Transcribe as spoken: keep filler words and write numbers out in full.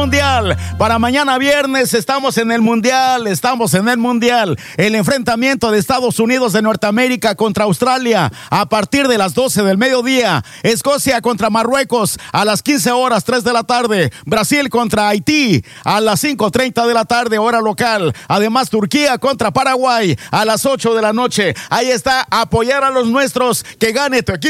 Mundial. Para mañana viernes estamos en el Mundial, estamos en el Mundial. El enfrentamiento de Estados Unidos de Norteamérica contra Australia a partir de las doce del mediodía. Escocia contra Marruecos a las quince horas, tres de la tarde. Brasil contra Haití a las cinco treinta de la tarde, hora local. Además, Turquía contra Paraguay a las ocho de la noche. Ahí está, apoyar a los nuestros, que gane tu equipo.